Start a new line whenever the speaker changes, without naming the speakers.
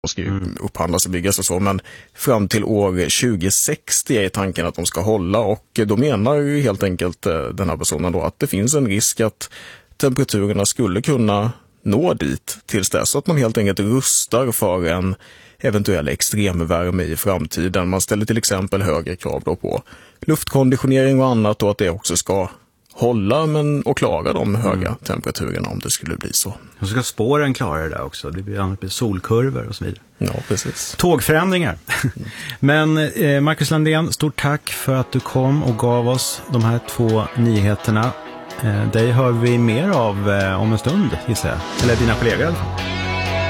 De ska ju upphandlas och byggas och så, men fram till år 2060 är tanken att de ska hålla, och då menar ju helt enkelt den här personen då att det finns en risk att temperaturerna skulle kunna nå dit tills dess, att man helt enkelt rustar för en eventuell extremvärme i framtiden. Man ställer till exempel högre krav då på luftkonditionering och annat, och att det också ska hålla och klara de höga temperaturerna om det skulle bli så.
Och så ska spåren klara det där också. Det blir solkurvor och så vidare.
Ja, precis.
Tågförändringar. Men Marcus Landén, stort tack för att du kom och gav oss de här 2 nyheterna. Dig hör vi mer av om en stund, gissar jag. Eller dina kollegor i alla fall.